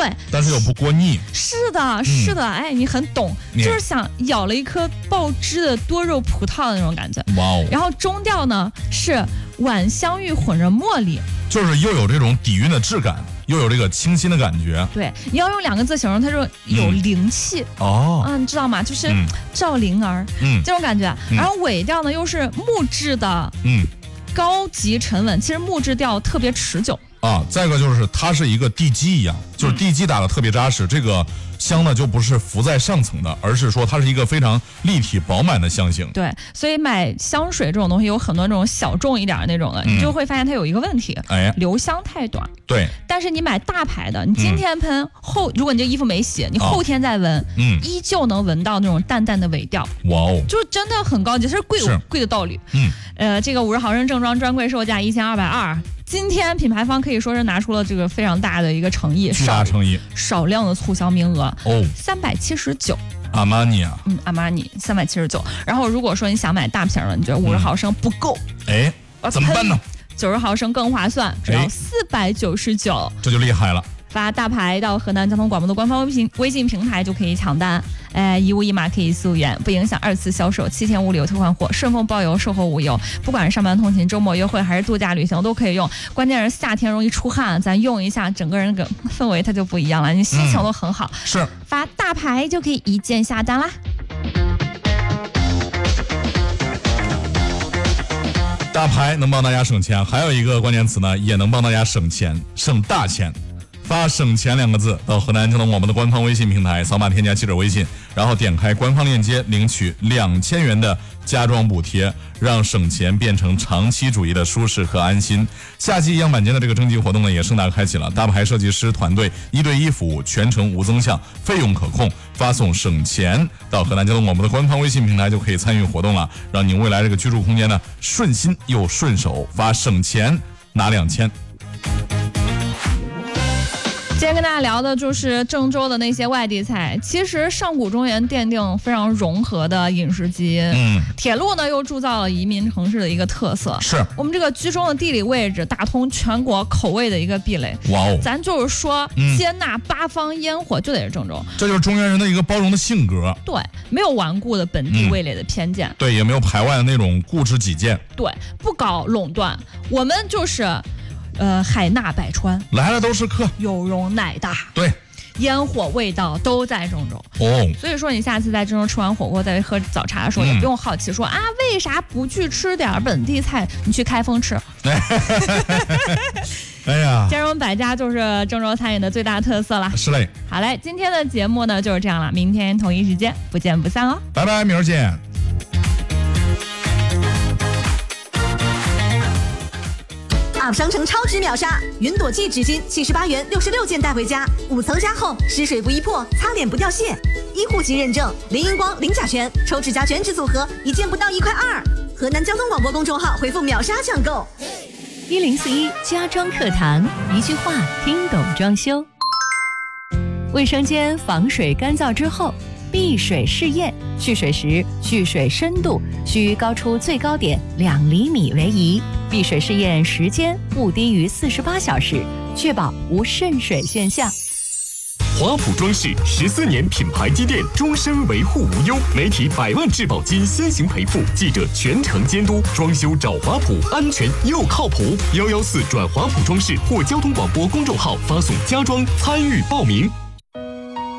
对， 但是又不过腻。 是的，是的，哎，你很懂，就是想咬了一颗爆汁的多肉葡萄的那种感觉。 哇哦！ 然后中调呢是晚香芋混着茉莉， 就是又有这种底蕴的质感，又有这个清新的感觉。 对，你要用2个字形容，它就有灵气。你知道吗？就是赵灵儿，这种感觉。然后尾调呢又是木质的，高级沉稳。其实木质调特别持久。 再一个就是它是一个地基一样，就是地基打得特别扎实，这个香呢就不是浮在上层的，而是说它是一个非常立体饱满的香型。 对，所以买香水这种东西有很多这种小众一点的那种的，你就会发现它有一个问题，留香太短。 对， 但是你买大牌的，你今天喷如果你这衣服没洗，你后天再闻，依旧能闻到那种淡淡的尾调。 哇哦， 就真的很高级，这是贵的道理。这个50毫升正装专柜售价1220。今天品牌方可以说是拿出了这个非常大的一个诚意， 巨大诚意， 少量的促销名额379。 阿玛尼啊， 阿玛尼379。然后如果说你想买大瓶的，你觉得50毫升不够， 怎么办呢 ？90毫升更划算，只要499， 这就厉害了。 发大牌到河南交通广播的官方微信平台就可以抢单，1物1码可以速源，不影响2次销售，7天无理由退换货，顺丰包邮，售后无忧。不管是上班通勤、周末约会还是度假旅行都可以用。关键是夏天容易出汗，咱用一下，整个人那个氛围它就不一样了，你心情都很好。 是发大牌就可以一键下单啦。 大牌能帮大家省钱，还有一个关键词呢，也能帮大家省钱，省大钱。发省钱2个字到河南交通广播的官方微信平台，扫码添加记者微信，然后点开官方链接领取2000元的家装补贴，让省钱变成长期主义的舒适和安心。夏季样板间的这个征集活动呢也盛大开启了，大牌设计师团队1对1服务，全程无增项，费用可控。发送省钱到河南交通广播的官方微信平台就可以参与活动了，让您未来这个居住空间呢顺心又顺手。发省钱拿2000。 今天跟大家聊的就是郑州的那些外地菜。其实上古中原奠定非常融合的饮食基因，铁路呢又铸造了移民城市的一个特色。 是我们这个居中的地理位置打通全国口味的一个壁垒。 哇哦， 咱就是说接纳八方烟火就得是郑州， 这就是中原人的一个包容的性格。 对，没有顽固的本地味蕾的偏见， 对，也没有排外的那种固执己见， 对，不搞垄断，我们就是海纳百川， 来了都是客， 有容乃大。 对， 烟火味道都在郑州。所以说你下次在郑州吃完火锅再喝早茶的时候，也不用好奇说为啥不去吃点本地菜，你去开封吃。 哎呀， 兼容百家就是郑州餐饮的最大特色了。 是嘞。 好嘞，今天的节目呢就是这样了，明天同一时间不见不散哦。 拜拜，明儿见。 UP 商城超值秒杀，云朵记纸巾78元66件带回家，5层加厚，湿水不易破，擦脸不掉屑，医护级认证，零荧光零甲醛，抽指甲全脂组合，1件不到1块2。河南交通广播公众号回复秒杀抢购。 1041家装课堂，一句话听懂装修。卫生间防水干燥之后，避水试验，蓄水时蓄水深度需高出最高点2厘米为宜，避水试验时间不低于48小时，确保无渗水现象。 华普装饰14年品牌积淀，终身维护无忧，媒体100万质保金先行赔付，记者全程监督，装修找华普，安全又靠谱。114转华普装饰或交通广播公众号发送家装参与报名。